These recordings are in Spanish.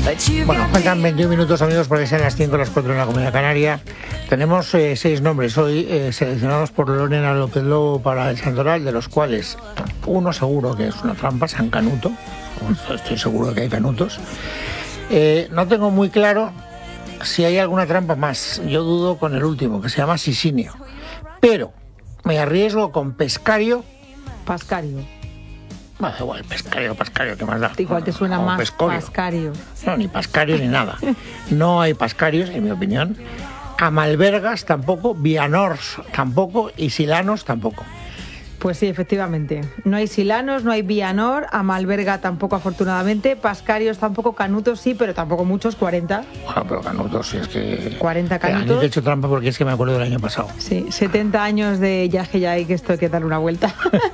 Bueno, faltan 21 minutos, amigos, para que sean las 5 o las 4 en la Comunidad Canaria. Tenemos 6 nombres hoy seleccionados por Lorena López Lobo para el Santoral, de los cuales uno seguro que es una trampa, San Canuto. Estoy seguro de que hay canutos. No tengo muy claro si hay alguna trampa más. Yo dudo con el último, que se llama Sisinio. Pero me arriesgo con Pescario. Pascario. No, da igual, Pascario, ¿qué más da? Igual te suena más Pescorio. Pascario. No, ni Pascario ni nada. No hay Pascarios, en mi opinión. Amalbergas tampoco, Vianors tampoco y Silanos tampoco. Pues sí, efectivamente. No hay Silanos, no hay Vianor, Amalberga tampoco, afortunadamente. Pascarios tampoco, Canutos sí, pero tampoco muchos, 40. Bueno, pero Canutos, si es que... 40 Canutos. Han hecho trampa porque es que me acuerdo del año pasado. Sí, 70 años de yaje ya hay, que esto hay que darle una vuelta.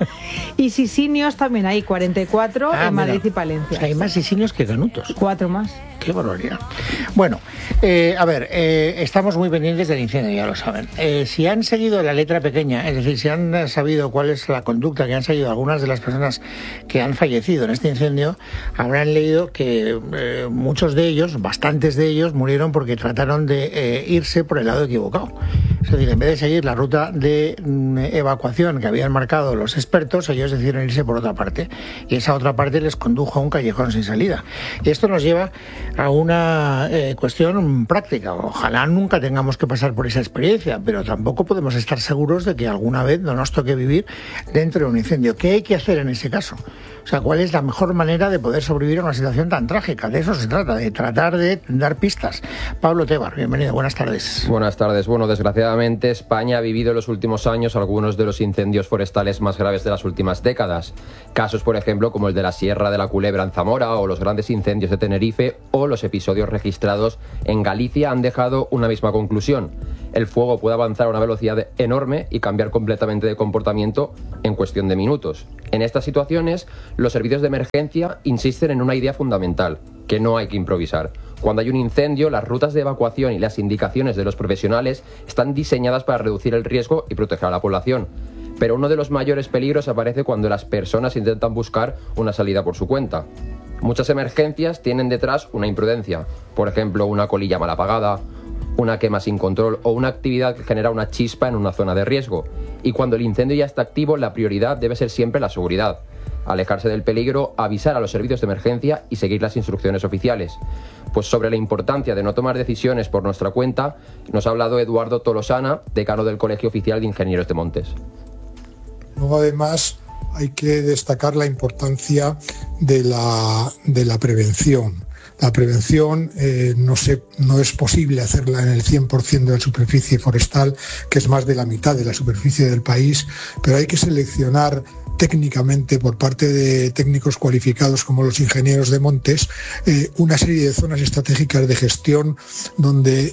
Y Sisinios también hay, 44 en Madrid y Palencia. O sea, hay más Sisinios que Canutos. 4 más. Qué barbaridad. Bueno, a ver, estamos muy pendientes del incendio, ya lo saben. Si han seguido la letra pequeña, es decir, si han sabido cuál es la conducta que han seguido algunas de las personas que han fallecido en este incendio, habrán leído que muchos de ellos, bastantes de ellos, murieron porque trataron de irse por el lado equivocado. Es decir, en vez de seguir la ruta de evacuación que habían marcado los expertos, ellos decidieron irse por otra parte. Y esa otra parte les condujo a un callejón sin salida. Y esto nos lleva a una cuestión práctica. Ojalá nunca tengamos que pasar por esa experiencia, pero tampoco podemos estar seguros de que alguna vez no nos toque vivir dentro de un incendio. ¿Qué hay que hacer en ese caso? O sea, ¿cuál es la mejor manera de poder sobrevivir a una situación tan trágica? De eso se trata, de tratar de dar pistas. Pablo Tebar, bienvenido, buenas tardes. Buenas tardes. Bueno, desgraciadamente España ha vivido en los últimos años algunos de los incendios forestales más graves de las últimas décadas. Casos, por ejemplo, como el de la Sierra de la Culebra en Zamora o los grandes incendios de Tenerife o los episodios registrados en Galicia han dejado una misma conclusión. El fuego puede avanzar a una velocidad enorme y cambiar completamente de comportamiento en cuestión de minutos. En estas situaciones, los servicios de emergencia insisten en una idea fundamental, que no hay que improvisar. Cuando hay un incendio, las rutas de evacuación y las indicaciones de los profesionales están diseñadas para reducir el riesgo y proteger a la población. Pero uno de los mayores peligros aparece cuando las personas intentan buscar una salida por su cuenta. Muchas emergencias tienen detrás una imprudencia, por ejemplo, una colilla mal apagada, una quema sin control o una actividad que genera una chispa en una zona de riesgo. Y cuando el incendio ya está activo, la prioridad debe ser siempre la seguridad. Alejarse del peligro, avisar a los servicios de emergencia y seguir las instrucciones oficiales. Pues sobre la importancia de no tomar decisiones por nuestra cuenta, nos ha hablado Eduardo Tolosana, decano del Colegio Oficial de Ingenieros de Montes. Luego, además, hay que destacar la importancia de la prevención. La prevención no es posible hacerla en el 100% de la superficie forestal, que es más de la mitad de la superficie del país, pero hay que seleccionar técnicamente por parte de técnicos cualificados como los ingenieros de montes una serie de zonas estratégicas de gestión donde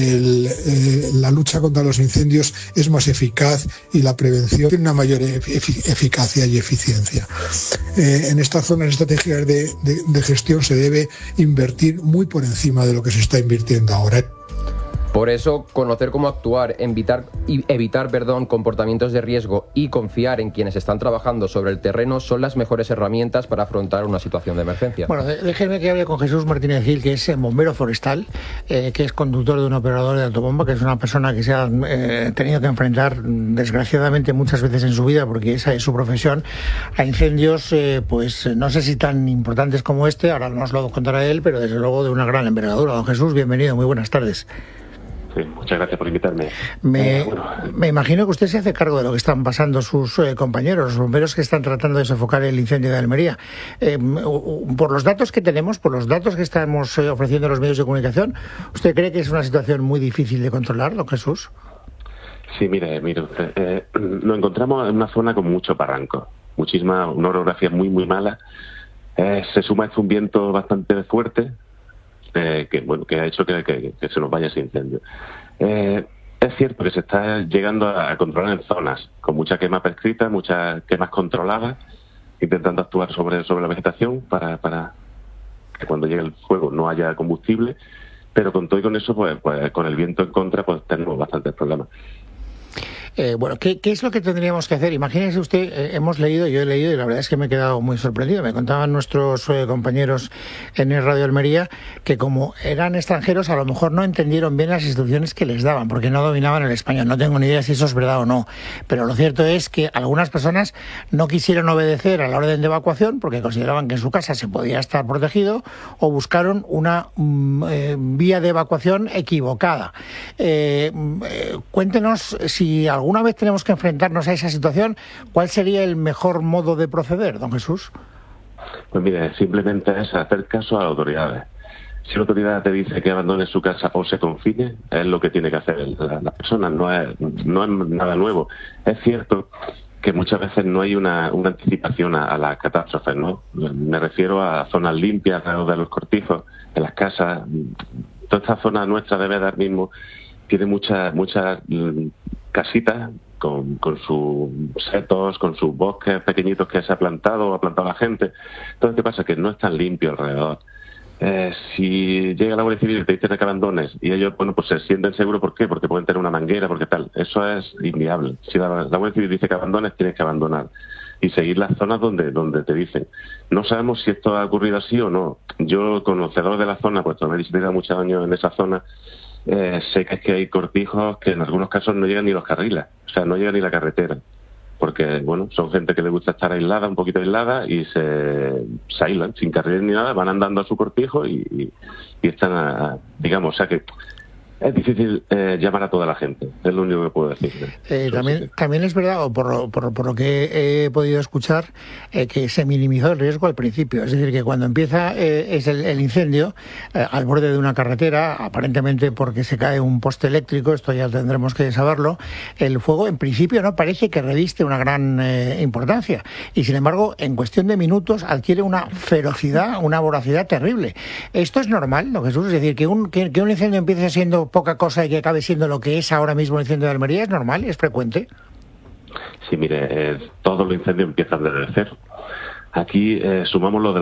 la lucha contra los incendios es más eficaz y la prevención tiene una mayor eficacia y eficiencia. En estas zonas estratégicas de gestión se debe invertir muy por encima de lo que se está invirtiendo ahora. Por eso, conocer cómo actuar, evitar comportamientos de riesgo y confiar en quienes están trabajando sobre el terreno son las mejores herramientas para afrontar una situación de emergencia. Bueno, déjenme que hable con Jesús Martínez Gil, que es bombero forestal, que es conductor de un operador de autobomba, que es una persona que se ha tenido que enfrentar, desgraciadamente, muchas veces en su vida, porque esa es su profesión, a incendios, pues no sé si tan importantes como este, ahora nos lo contará él, pero desde luego de una gran envergadura. Don Jesús, bienvenido, muy buenas tardes. Sí, muchas gracias por invitarme. Me imagino que usted se hace cargo de lo que están pasando sus compañeros, los bomberos que están tratando de sofocar el incendio de Almería. Por los datos que tenemos, por los datos que estamos ofreciendo a los medios de comunicación, ¿usted cree que es una situación muy difícil de controlar, don Jesús? Sí, mire usted, nos encontramos en una zona con mucho barranco, una orografía muy, muy mala. Se suma esto un viento bastante fuerte, que ha hecho que se nos vaya ese incendio. Es cierto que se está llegando a controlar en zonas con mucha quema prescrita, muchas quemas controladas, intentando actuar sobre la vegetación para que cuando llegue el fuego no haya combustible, pero con todo y con eso, pues con el viento en contra, pues tenemos bastantes problemas. Bueno, ¿qué es lo que tendríamos que hacer? Imagínese usted, hemos leído, yo he leído y la verdad es que me he quedado muy sorprendido. Me contaban nuestros compañeros en el Radio Almería que como eran extranjeros a lo mejor no entendieron bien las instrucciones que les daban porque no dominaban el español. No tengo ni idea si eso es verdad o no, pero lo cierto es que algunas personas no quisieron obedecer a la orden de evacuación porque consideraban que en su casa se podía estar protegido o buscaron una vía de evacuación equivocada. Cuéntenos si alguna vez tenemos que enfrentarnos a esa situación, ¿cuál sería el mejor modo de proceder, don Jesús? Pues mire, simplemente es hacer caso a las autoridades. Si la autoridad te dice que abandone su casa o se confine, es lo que tiene que hacer la persona, no es nada nuevo. Es cierto que muchas veces no hay una anticipación a las catástrofes, ¿no? Me refiero a zonas limpias alrededor de los cortijos, en las casas. Toda esta zona nuestra de Beda mismo tiene muchas casitas con sus setos, con sus bosques pequeñitos que se ha plantado o ha plantado la gente. Entonces, ¿qué pasa? Que no es tan limpio alrededor. Si llega la Guardia Civil y te dicen que abandones y ellos, bueno, pues se sienten seguros, ¿por qué? Porque pueden tener una manguera, porque tal. Eso es inviable. Si la Guardia Civil dice que abandones, tienes que abandonar y seguir las zonas donde te dicen. No sabemos si esto ha ocurrido así o no. Yo, conocedor de la zona, pues me he visitado muchos años en esa zona, sé que es que hay cortijos que en algunos casos no llegan ni los carriles, o sea, no llega ni la carretera. Porque, bueno, son gente que le gusta estar aislada, un poquito aislada, y se aíslan, sin carril ni nada, van andando a su cortijo y están, digamos, o sea que es difícil llamar a toda la gente, es lo único que puedo decir. También es verdad, o por lo que he podido escuchar, que se minimizó el riesgo al principio. Es decir, que cuando empieza es el incendio al borde de una carretera, aparentemente porque se cae un poste eléctrico, esto ya tendremos que saberlo, el fuego en principio no parece que reviste una gran importancia. Y sin embargo, en cuestión de minutos adquiere una ferocidad, una voracidad terrible. ¿Esto es normal, ¿no, Jesús? Es decir, que un incendio empiece siendo poca cosa y que acabe siendo lo que es ahora mismo el incendio de Almería, ¿es normal? ¿Es frecuente? Sí, mire, todos los incendios empiezan desde cero. Aquí sumamos lo de